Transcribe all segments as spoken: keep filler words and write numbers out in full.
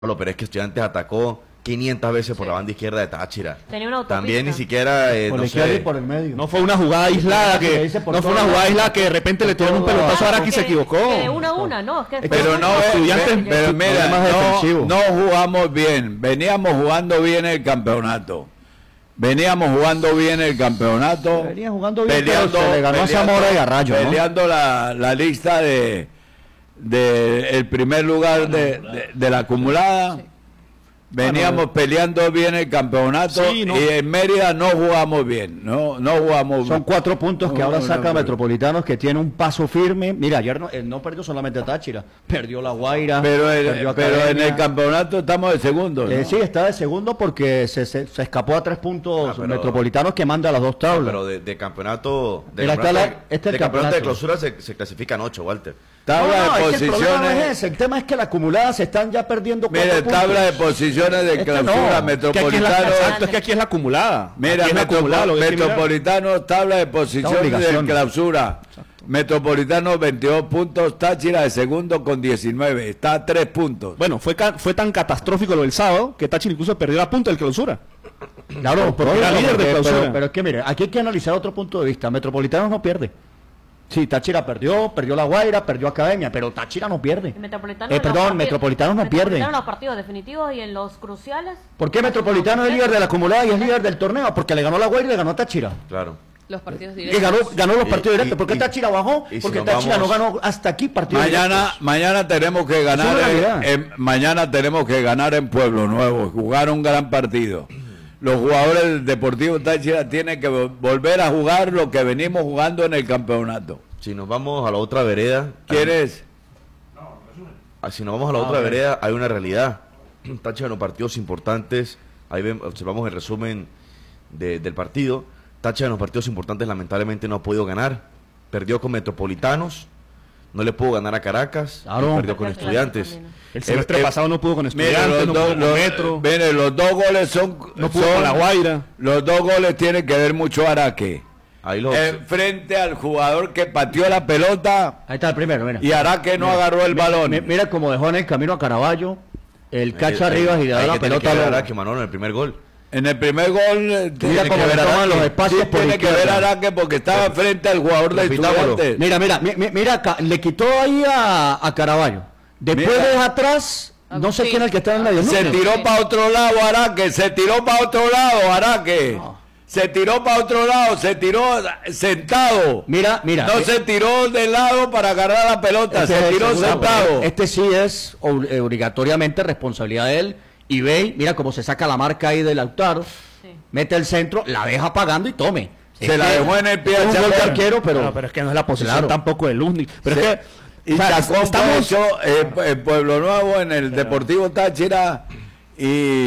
Pero es que Estudiantes atacó quinientas veces por sí. la banda izquierda de Táchira. Tenía una autopista. También ni siquiera eh, por no la izquierda sé, y por el medio. No fue una jugada aislada que no fue una jugada aislada que de repente le tiraron un pelotazo a Araki y se equivocó. De una a una, no, es que pero no, Estudiantes, pero, pero mira, no, no jugamos bien, veníamos jugando bien el campeonato. Veníamos jugando bien el campeonato. Venía jugando bien, peleando, pero se le ganó peleando, a Zamora y a Rayo, ¿no? Peleando la, la lista de, de el primer lugar de, de, de la acumulada. Sí. Veníamos bueno, peleando bien el campeonato sí, no. y en Mérida no jugamos bien, no no jugamos. Son cuatro puntos que no, ahora no, saca no, Metropolitanos, que tiene un paso firme. Mira, ayer no, eh, no perdió solamente Táchira, perdió La Guaira. Pero, el, pero en el campeonato estamos de segundo, ¿no? Eh, sí, está de segundo porque se, se, se escapó a tres puntos ah, pero, Metropolitanos, que manda a las dos tablas. Pero de, de campeonato de Mira, campeonato, la, este de, campeonato. campeonato de clausura se, se clasifican ocho, Walter. Tabla no, no, de es posiciones. Que el problema no es ese. El tema es que la acumulada se están ya perdiendo cuatro Mire, puntos. tabla de posiciones de clausura, no, Metropolitano. Exacto, es que aquí es la acumulada. Mira, es Metro, acumulada, Metropolitano, tabla de posiciones de clausura. Exacto. Metropolitano veintidós puntos, Táchira de segundo con diecinueve, está a tres puntos. Bueno, fue fue tan catastrófico lo del sábado que Táchira incluso perdió la punta del clausura. Claro, pero, era líder de clausura. Pero, pero es que mire, aquí hay que analizar otro punto de vista. Metropolitano no pierde. Sí, Táchira perdió, perdió La Guaira, perdió Academia, pero Táchira no pierde. Metropolitano eh, perdón, Metropolitano no pierde. En los partidos definitivos y en los cruciales. ¿Por qué Metropolitano es líder de la acumulada y es líder del torneo? Porque le ganó La Guaira y le ganó a Táchira. Claro. Los partidos directos. Y ganó, ganó los partidos y, directos. ¿Por qué Táchira bajó? Porque si Táchira vamos... no ganó hasta aquí partidos mañana, directos. Mañana tenemos que ganar en, en, mañana tenemos que ganar en Pueblo Nuevo, jugar un gran partido. Los jugadores del Deportivo Táchira tienen que volver a jugar lo que venimos jugando en el campeonato. Si nos vamos a la otra vereda... ¿Quieres? No, si nos vamos a la ah, otra okay. vereda, hay una realidad. Táchira en los partidos importantes, ahí ven, observamos el resumen de, del partido. Táchira en los partidos importantes lamentablemente no ha podido ganar. Perdió con Metropolitanos, no le pudo ganar a Caracas, claro. perdió con Estudiantes. El semestre eh, pasado no pudo con Estudiantes, mire, los, no do, pudo con los, Metro. Mire, los dos goles son... No pudo son, con La Guaira. Los dos goles tienen que ver mucho a Araque. Ahí lo eh, frente al jugador que pateó la pelota. Ahí está el primero, mira. Y Araque no mira, agarró el mira, balón. Mira, mira como dejó en el camino a Caraballo, el cacha arriba y le da la pelota a Araque, Manolo, en el primer gol. En el primer gol mira tiene cómo que ver los espacios sí, por tiene que ver a Araque porque estaba sí. frente al jugador de Estudiantes. Mira, mira, mira, mira, le quitó ahí a, a Caraballo. Después mira. de atrás, no sé sí. quién es el que está en la diez. Se tiró sí. para otro lado Araque, se tiró para otro lado Araque. No. Se tiró para otro lado, se tiró sentado. Mira, mira. No eh, se tiró de lado para agarrar la pelota, este se tiró sentado. Este sí es obligatoriamente responsabilidad de él. Y ve, mira cómo se saca la marca ahí del Lautaro, sí. mete el centro, la deja pagando y tome. Se es la dejó en el pie al arquero, pero, no, pero es que no es la posición claro. tampoco del Luznik. Pero sí. es que y o sea, estamos hecho, eh, en Pueblo Nuevo, en el pero, Deportivo Táchira, y,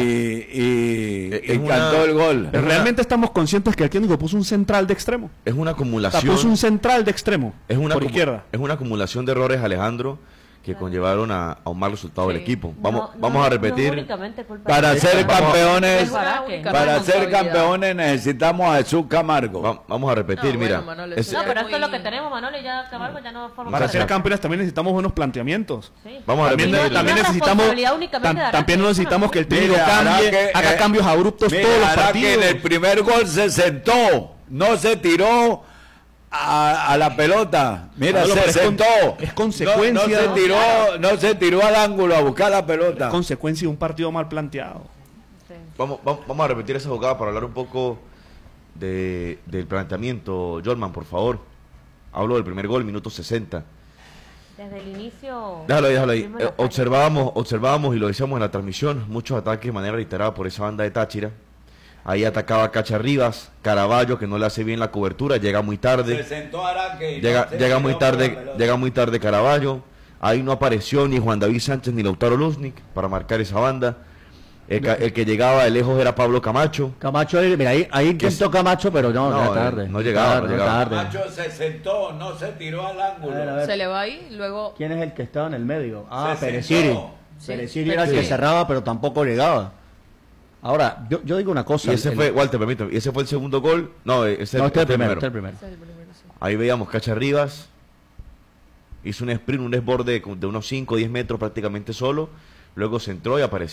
y, y una, cantó el gol. Pero realmente estamos conscientes que el técnico puso un central de extremo. Es una acumulación. O sea, puso un central de extremo es una por izquierda. Es una acumulación de errores, Alejandro, que conllevaron a, a un mal resultado sí. del equipo. Vamos, no, vamos no, a repetir. No para ser campeones, para ser campeones necesitamos a Jesús Camargo. Va, vamos a repetir, no, mira. Bueno, es, no, pero esto es lo que tenemos, Manolo, y ya Camargo ya no forma. Para ser campeones también necesitamos buenos planteamientos. Sí. Vamos a también, repetir. También necesitamos, tam, también necesitamos que el técnico cambie, que, haga eh, cambios abruptos mira, todos los partidos. Que en el primer gol se sentó, no se tiró. A, a la pelota, mira, no, se sentó, es consecuencia, no, no se tiró, no se tiró al ángulo a buscar la pelota. Es consecuencia de un partido mal planteado. Sí. Vamos, vamos, vamos a repetir esa jugada para hablar un poco de, del planteamiento. Jorman, por favor. Hablo del primer gol, minuto sesenta. Desde el inicio. Déjalo ahí, déjalo ahí. Eh, observábamos, observábamos y lo decíamos en la transmisión, muchos ataques de manera reiterada por esa banda de Táchira. Ahí atacaba Cacha Rivas, Caraballo, que no le hace bien la cobertura, llega muy tarde. Se sentó Araque, llega, no llega muy tarde, llega muy tarde Caraballo. Ahí no apareció ni Juan David Sánchez ni Lautaro Luznik para marcar esa banda. El, el que llegaba de lejos era Pablo Camacho. Camacho, mira, ahí, ahí intentó Camacho, pero no, no, tarde. No llegaba, tarde, no llegaba. Tarde. Camacho se sentó, no se tiró al ángulo. A ver, a ver. Se le va ahí, luego... ¿Quién es el que estaba en el medio? Ah, Pereciri. Sí, Pereciri era el que cerraba, pero tampoco llegaba. Ahora, yo, yo digo una cosa. Y ese el, fue, Walter, permítame, y ese fue el segundo gol. No, ese no, este el primero. Este el primero. Ahí veíamos Cacha Rivas. Hizo un sprint, un desborde de unos cinco o diez metros prácticamente solo. luego se entró y apareció